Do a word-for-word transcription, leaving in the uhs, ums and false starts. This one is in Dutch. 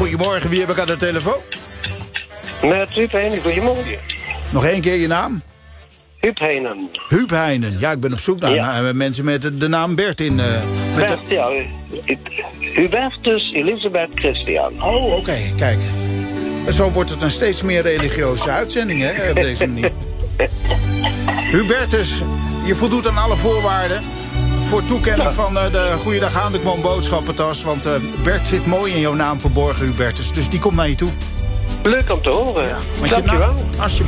Goedemorgen, wie heb ik aan de telefoon? Met Huub Heinen, goedemorgen. Nog één keer je naam? Huub Heinen. Huub Heinen. Ja, ik ben op zoek naar, Ja. naar mensen met de, de naam Bert in. Uh, met Bert, de... ja. Hubertus Elisabeth Christian. Oh, oké, okay, kijk. Zo wordt het een steeds meer religieuze uitzending, hè, op deze manier. Hubertus, je voldoet aan alle voorwaarden voor toekenning ja. van uh, de Goeiedag Haandekman boodschappentas. Want uh, Bert zit mooi in jouw naam verborgen, Hubertus. Dus die komt naar je toe. Leuk om te horen. Ja. Dankjewel. Alsjeblieft.